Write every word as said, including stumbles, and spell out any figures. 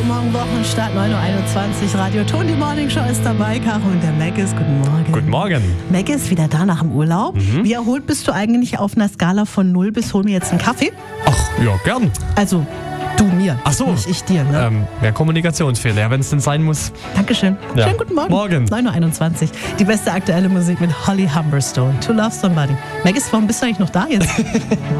Guten Morgen, Wochenstart, neun Uhr einundzwanzig. Radio Ton, die Morning Show ist dabei. Caro und der Mac ist. Guten Morgen. Guten Morgen. Mac ist wieder da nach dem Urlaub. Mhm. Wie erholt bist du eigentlich auf einer Skala von null bis hol mir jetzt einen Kaffee? Ach, ja, gern. Also, du mir. Ach so. Nicht ich dir, ne? Ähm, ja, Kommunikationsfehler, ja, wenn es denn sein muss. Dankeschön. Ja. Schönen guten Morgen. Morgen. neun Uhr einundzwanzig. Die beste aktuelle Musik mit Holly Humberstone. To Love Somebody. Mac ist, warum bist du eigentlich noch da jetzt?